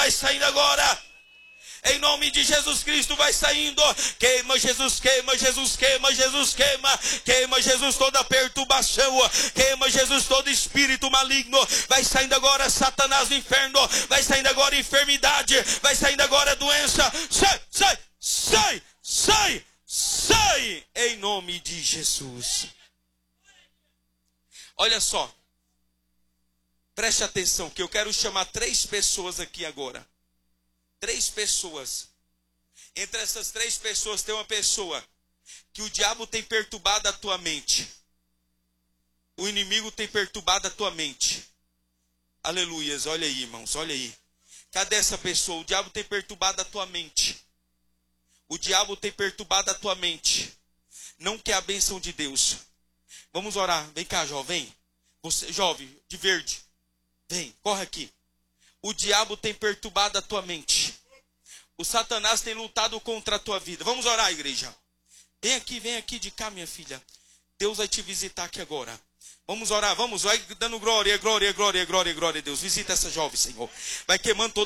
vai saindo agora. Em nome de Jesus Cristo vai saindo. Queima Jesus, queima Jesus, queima Jesus, queima. Queima Jesus toda perturbação. Queima Jesus todo espírito maligno. Vai saindo agora Satanás do inferno. Vai saindo agora enfermidade. Vai saindo agora doença. Sai, sai, sai, sai, sai. Em nome de Jesus. Olha só. Preste atenção que eu quero chamar 3 pessoas aqui agora. 3 pessoas. Entre essas 3 pessoas tem uma pessoa que o diabo tem perturbado a tua mente. O inimigo tem perturbado a tua mente. Aleluias, olha aí, irmãos, olha aí. Cadê essa pessoa? O diabo tem perturbado a tua mente. O diabo tem perturbado a tua mente. Não quer a bênção de Deus. Vamos orar. Vem cá, jovem. Você, jovem, de verde. Vem, corre aqui. O diabo tem perturbado a tua mente. O Satanás tem lutado contra a tua vida. Vamos orar, igreja. Vem aqui de cá, minha filha. Deus vai te visitar aqui agora. Vamos orar, vamos. Vai dando glória, glória, glória, glória, glória a Deus. Visita essa jovem, Senhor. Vai queimando todo